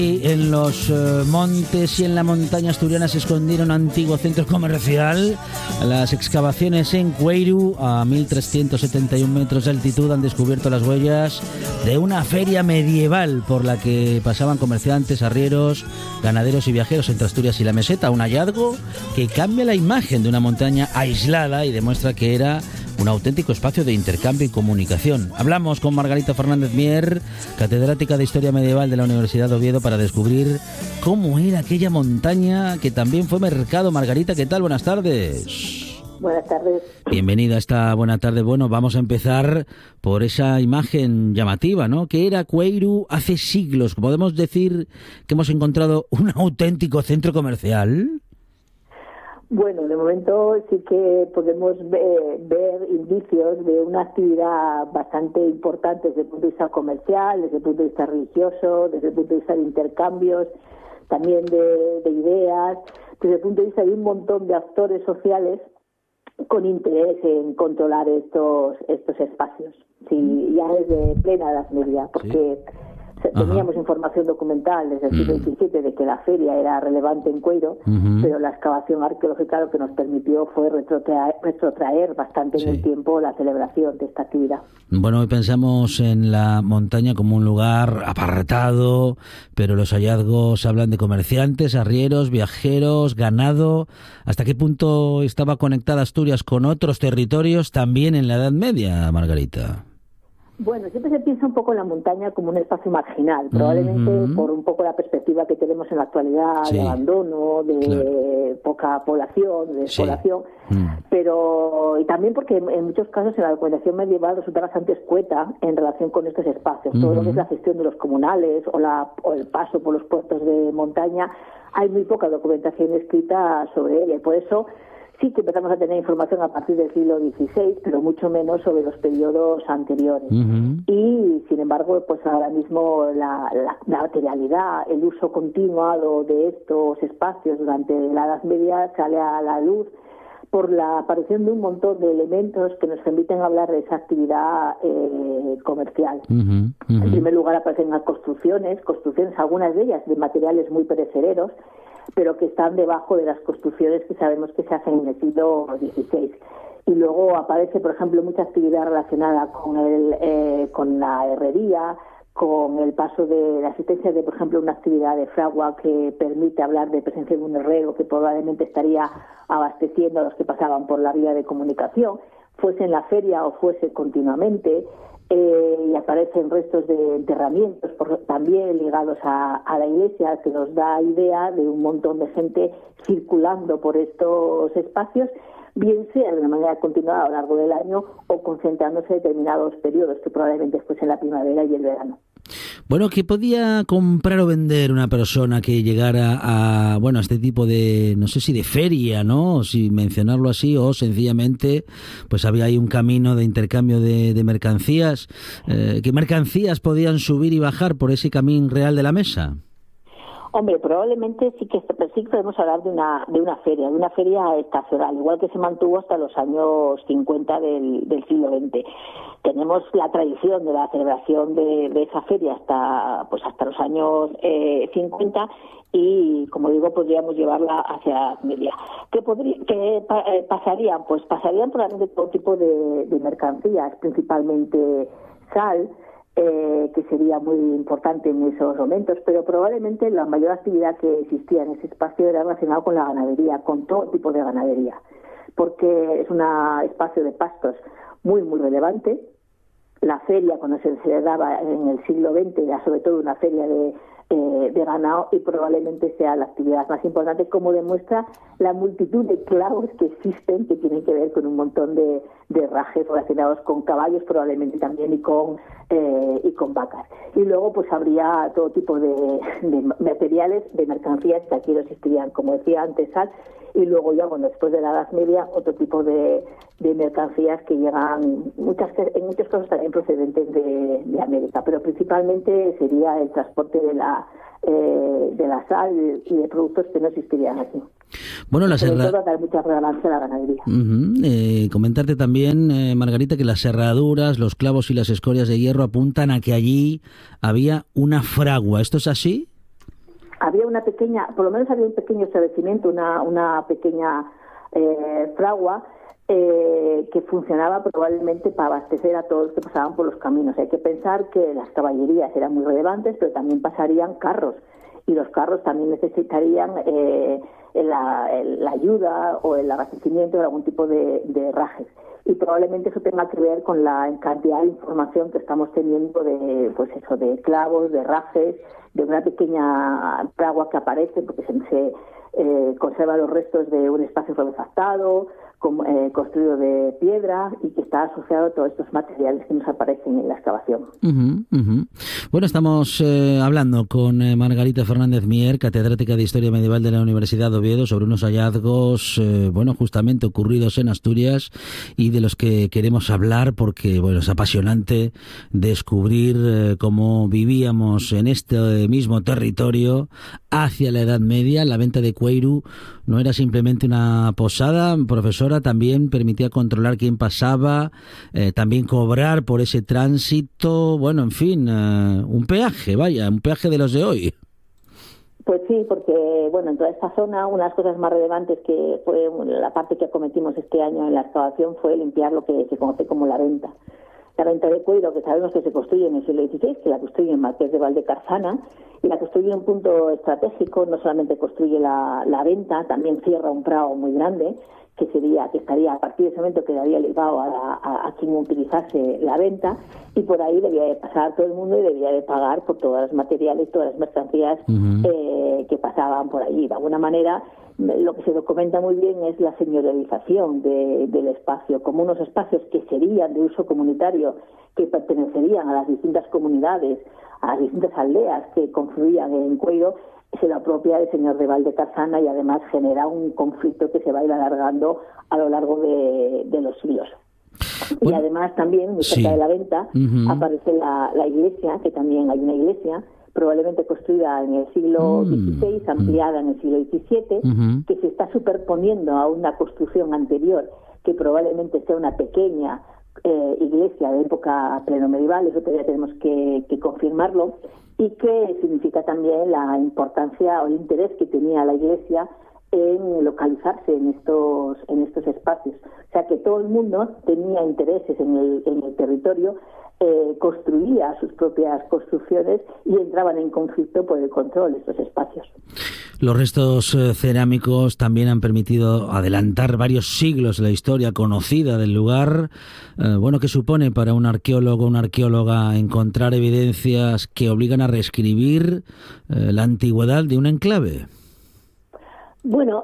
En los montes y en la montaña asturiana se escondieron un antiguo centro comercial. Las excavaciones en Cueiru, a 1371 metros de altitud, han descubierto las huellas de una feria medieval por la que pasaban comerciantes, arrieros, ganaderos y viajeros entre Asturias y la meseta. Un hallazgo que cambia la imagen de una montaña aislada y demuestra que era un auténtico espacio de intercambio y comunicación. Hablamos con Margarita Fernández Mier, catedrática de Historia Medieval de la Universidad de Oviedo, para descubrir cómo era aquella montaña que también fue mercado. Margarita, ¿qué tal? Buenas tardes. Buenas tardes. Bienvenida a esta buena tarde. Bueno, vamos a empezar por esa imagen llamativa, ¿no? Que era Cueiru hace siglos. ¿Podemos decir que hemos encontrado un auténtico centro comercial? Bueno, de momento sí que podemos ver indicios de una actividad bastante importante desde el punto de vista comercial, desde el punto de vista religioso, desde el punto de vista de intercambios, también de ideas, desde el punto de vista de un montón de actores sociales con interés en controlar estos espacios. Sí, ya desde plena Edad Media, porque teníamos información documental desde el siglo XVII de que la feria era relevante en Cueiru, pero la excavación arqueológica lo que nos permitió fue retrotraer bastante en el tiempo la celebración de esta actividad. Bueno, hoy pensamos en la montaña como un lugar apartado, pero los hallazgos hablan de comerciantes, arrieros, viajeros, ganado. ¿Hasta qué punto estaba conectada Asturias con otros territorios también en la Edad Media, Margarita? Bueno, siempre se piensa un poco en la montaña como un espacio marginal, probablemente por un poco la perspectiva que tenemos en la actualidad de abandono, de poca población, de despoblación, pero y también porque en muchos casos en la documentación medieval resulta bastante escueta en relación con estos espacios. Todo lo que es la gestión de los comunales o el paso por los puertos de montaña, hay muy poca documentación escrita sobre ella, y por eso sí que empezamos a tener información a partir del siglo XVI, pero mucho menos sobre los periodos anteriores. Y, sin embargo, pues ahora mismo la materialidad, el uso continuado de estos espacios durante la Edad Media sale a la luz por la aparición de un montón de elementos que nos permiten hablar de esa actividad comercial. En primer lugar aparecen las construcciones, algunas de ellas de materiales muy perecederos, pero que están debajo de las construcciones que sabemos que se hacen en el siglo XVI. Y luego aparece, por ejemplo, mucha actividad relacionada con la herrería, con el paso de la existencia de, por ejemplo, una actividad de fragua que permite hablar de presencia de un herrero que probablemente estaría abasteciendo a los que pasaban por la vía de comunicación, fuese en la feria o fuese continuamente. Y aparecen restos de enterramientos también ligados a la iglesia, que nos da idea de un montón de gente circulando por estos espacios, bien sea de una manera continuada a lo largo del año o concentrándose en determinados periodos, que probablemente fuesen la primavera y el verano. Bueno, ¿qué podía comprar o vender una persona que llegara a este tipo de, no sé si de feria, ¿no? Si mencionarlo así, o sencillamente pues había ahí un camino de intercambio de mercancías? ¿Qué mercancías podían subir y bajar por ese camino real de la mesa? Hombre, probablemente sí podemos hablar de una feria estacional, igual que se mantuvo hasta los años 50 del siglo XX. Tenemos la tradición de la celebración de esa feria hasta los años 50 y, como digo, podríamos llevarla hacia la media. ¿Qué pasarían? Pues pasarían probablemente todo tipo de mercancías, principalmente sal, que sería muy importante en esos momentos, pero probablemente la mayor actividad que existía en ese espacio era relacionada con la ganadería, con todo tipo de ganadería, porque es un espacio de pastos muy, muy relevante. La feria, cuando se celebraba en el siglo XX, era sobre todo una feria de ganado y probablemente sea la actividad más importante, como demuestra la multitud de clavos que existen, que tienen que ver con un montón de herrajes relacionados con caballos probablemente también y con vacas. Y luego pues habría todo tipo de materiales, de mercancías que aquí no existirían, como decía antes, sal, y luego ya después de la Edad Media otro tipo de mercancías que llegan, en muchos casos también procedentes de América, pero principalmente sería el transporte de la sal y de productos que no existirían aquí. Bueno, sobre todo dar mucha relevancia a la ganadería. Comentarte también, Margarita, que las herraduras, los clavos y las escorias de hierro apuntan a que allí había una fragua. ¿Esto es así? había una pequeña, por lo menos había un pequeño establecimiento, una pequeña fragua que funcionaba probablemente para abastecer a todos los que pasaban por los caminos. Hay que pensar que las caballerías eran muy relevantes, pero también pasarían carros, y los carros también necesitarían la ayuda o el abastecimiento de algún tipo de herrajes. Y probablemente eso tenga que ver con la cantidad de información que estamos teniendo de, pues eso, de clavos, de herrajes, de una pequeña fragua que aparece porque se conserva los restos de un espacio refactado, construido de piedra, y que está asociado a todos estos materiales que nos aparecen en la excavación. Bueno, estamos hablando con Margarita Fernández Mier, catedrática de Historia Medieval de la Universidad de Oviedo, sobre unos hallazgos, justamente ocurridos en Asturias, y de los que queremos hablar porque, es apasionante descubrir cómo vivíamos en este mismo territorio hacia la Edad Media. La venta de cuero no era simplemente una posada, profesora, también permitía controlar quién pasaba, también cobrar por ese tránsito, en fin, un peaje de los de hoy. Pues sí, porque en toda esta zona una de las cosas más relevantes que fue la parte que acometimos este año en la excavación fue limpiar lo que se conoce como la venta. La venta de cuero, que sabemos que se construye en el siglo XVI, que la construye en Marqués de Valdecarzana, y la construye en un punto estratégico. No solamente construye la venta, también cierra un prado muy grande, que estaría a partir de ese momento quedaría ligado a quien utilizase la venta, y por ahí debía de pasar todo el mundo y debía de pagar por todos los materiales, todas las mercancías que pasaban por allí. De alguna manera, lo que se documenta muy bien es la señorialización del espacio, como unos espacios que serían de uso comunitario, que pertenecerían a las distintas comunidades, a las distintas aldeas que confluían en Cueiro, se lo apropia el señor de Valdecarzana, y además genera un conflicto que se va a ir alargando a lo largo de los siglos. Y además también, muy cerca de la venta, aparece la iglesia, que también hay una iglesia, probablemente construida en el siglo XVI, ampliada en el siglo XVII, que se está superponiendo a una construcción anterior, que probablemente sea una pequeña iglesia de época plenomedieval. Eso todavía tenemos que confirmarlo, y que significa también la importancia o el interés que tenía la iglesia en localizarse en estos espacios. O sea, que todo el mundo tenía intereses en el territorio, construía sus propias construcciones y entraban en conflicto por el control de estos espacios. Los restos cerámicos también han permitido adelantar varios siglos la historia conocida del lugar. ¿Qué supone para un arqueólogo o una arqueóloga encontrar evidencias que obligan a reescribir la antigüedad de un enclave? Bueno,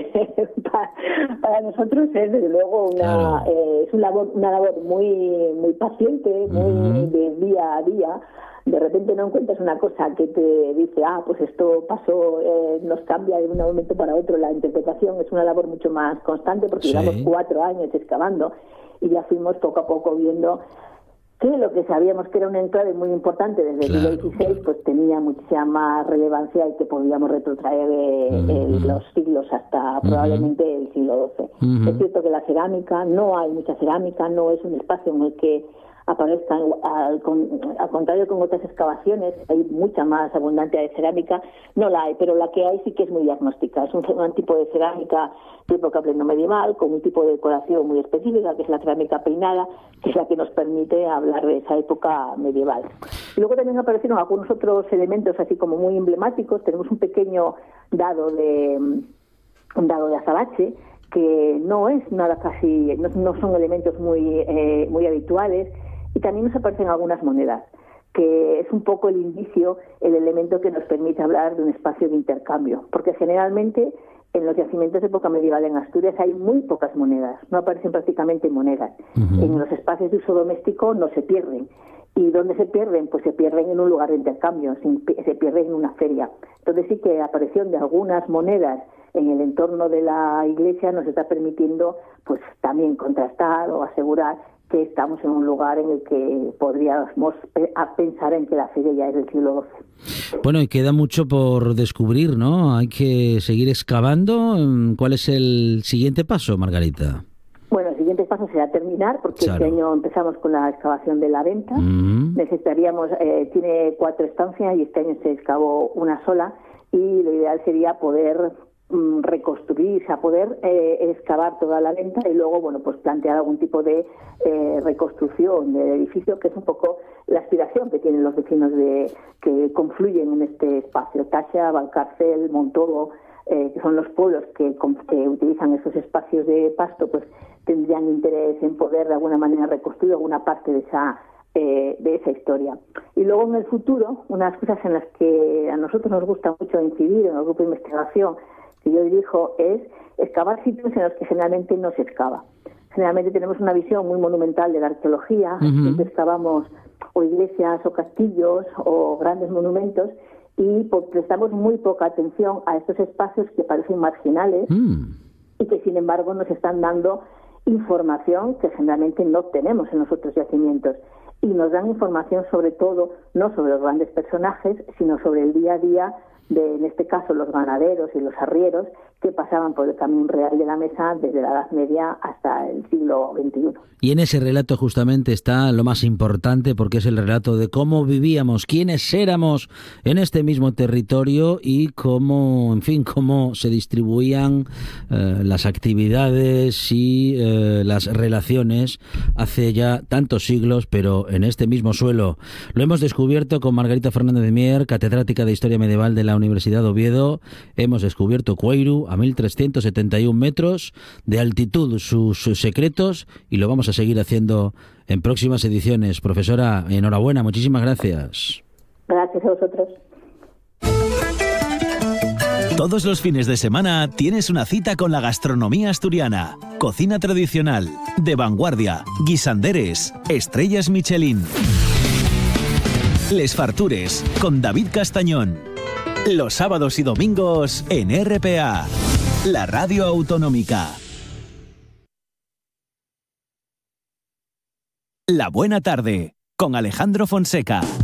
para nosotros es desde luego es una labor muy paciente, muy de día a día. De repente no encuentras una cosa que te dice, pues esto pasó, nos cambia de un momento para otro la interpretación. Es una labor mucho más constante, porque llevamos 4 años excavando, y ya fuimos poco a poco viendo que lo que sabíamos que era un enclave muy importante desde el siglo XVI, pues tenía muchísima más relevancia, y que podíamos retrotraer los siglos hasta probablemente el siglo XII. Es cierto que la cerámica, no hay mucha cerámica, no es un espacio en el que aparezcan, al contrario con otras excavaciones, hay mucha más abundancia de cerámica, no la hay, pero la que hay sí que es muy diagnóstica. Es un tipo de cerámica de época plenomedieval, con un tipo de decoración muy específica, que es la cerámica peinada, que es la que nos permite hablar de esa época medieval. Y luego también aparecieron algunos otros elementos así como muy emblemáticos. Tenemos un pequeño dado de azabache, que no es nada casi, no son elementos muy habituales. Y también nos aparecen algunas monedas, que es un poco el indicio, el elemento que nos permite hablar de un espacio de intercambio, porque generalmente en los yacimientos de época medieval en Asturias hay muy pocas monedas, no aparecen prácticamente monedas. En los espacios de uso doméstico no se pierden. ¿Y dónde se pierden? Pues se pierden en un lugar de intercambio, se pierden en una feria. Entonces sí que la aparición de algunas monedas en el entorno de la iglesia nos está permitiendo pues también contrastar o asegurar que estamos en un lugar en el que podríamos pensar en que la feria ya es del siglo XII. Bueno, y queda mucho por descubrir, ¿no? Hay que seguir excavando. ¿Cuál es el siguiente paso, Margarita? Bueno, el siguiente paso será terminar, porque este año empezamos con la excavación de la venta. Necesitaríamos, tiene 4 estancias, y este año se excavó una sola, y lo ideal sería poder reconstruir, o sea, poder excavar toda la venta y luego, bueno, pues plantear algún tipo de reconstrucción del edificio, que es un poco la aspiración que tienen los vecinos que confluyen en este espacio. Taxa, Valcárcel, Montoro, que son los pueblos que utilizan esos espacios de pasto, pues tendrían interés en poder de alguna manera reconstruir alguna parte de esa historia. Y luego en el futuro, unas cosas en las que a nosotros nos gusta mucho incidir en el grupo de investigación que yo dirijo es excavar sitios en los que generalmente no se excava. Generalmente tenemos una visión muy monumental de la arqueología, siempre excavamos o iglesias o castillos o grandes monumentos y prestamos muy poca atención a estos espacios que parecen marginales y que sin embargo nos están dando información que generalmente no tenemos en los otros yacimientos, y nos dan información sobre todo, no sobre los grandes personajes, sino sobre el día a día de, en este caso, los ganaderos y los arrieros que pasaban por el Camino Real de la Mesa desde la Edad Media hasta el siglo XXI. Y en ese relato justamente está lo más importante, porque es el relato de cómo vivíamos, quiénes éramos en este mismo territorio y cómo, en fin, cómo se distribuían las actividades y las relaciones hace ya tantos siglos, pero en este mismo suelo. Lo hemos descubierto con Margarita Fernández de Mier, catedrática de Historia Medieval de la Universidad de Oviedo. Hemos descubierto Cuéiru a 1.371 metros de altitud, sus secretos, y lo vamos a seguir haciendo en próximas ediciones. Profesora, enhorabuena, muchísimas gracias. Gracias a vosotros. Todos los fines de semana tienes una cita con la gastronomía asturiana. Cocina tradicional, de vanguardia, guisanderes, estrellas Michelin. Les Fartures, con David Castañón. Los sábados y domingos en RPA, la radio autonómica. La buena tarde, con Alejandro Fonseca.